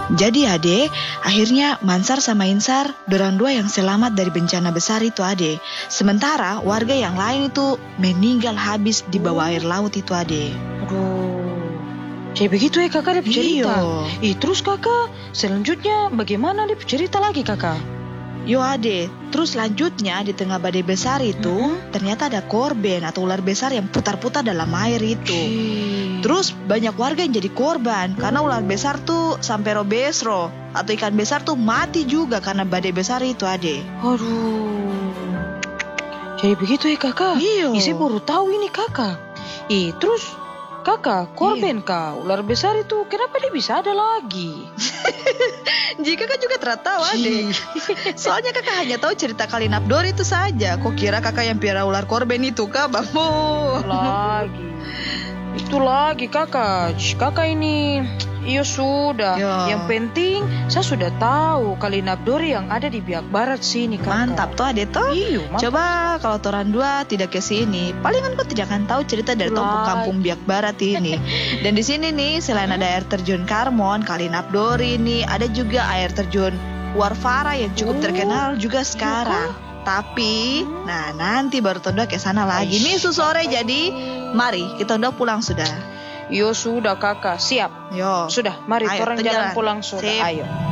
Jadi ade, akhirnya Mansar sama Insar, dorang dua yang selamat dari bencana besar itu ade. Sementara warga yang lain itu meninggal habis di bawah air laut itu ade. Aduh, kayak begitu ya kakak dia cerita. Terus kakak, selanjutnya bagaimana dia cerita lagi kakak? Yo ade, terus lanjutnya di tengah badai besar itu ternyata ada korban atau ular besar yang putar-putar dalam air itu. Terus banyak warga yang jadi korban karena ular besar tuh sampai robesro atau ikan besar tuh mati juga karena badai besar itu ade. Aduh, jadi begitu ya kakak? Iya. Saya baru tahu ini kakak. Terus kakak, korban kak, ular besar itu kenapa dia bisa ada lagi? Jika kakak juga tertawa ade. Soalnya kakak hanya tahu cerita Kalinabdor itu saja. Kok kira kakak yang piara ular korban itu kak, bambu? Itu lagi kakak. Kakak ini, iya sudah. Yang penting saya sudah tahu Kalinabdor yang ada di Biak Barat sini kakak. Mantap tuh ade toh. Iya, mantap. Coba kalau toran dua tidak ke sini, palingan kau tidak akan tahu cerita dari kampung Biak Barat ini. Dan di sini nih selain ada air terjun Karmon, Kalinabdor ini ada juga air terjun Warfara yang cukup terkenal juga sekarang. Tapi, nah nanti baru Tonda ke sana lagi. Nih sore jadi, mari kita Tonda pulang sudah. Yo sudah kakak, siap. Yo. Sudah, mari Ayo, orang jalan pulang sudah. Ayo.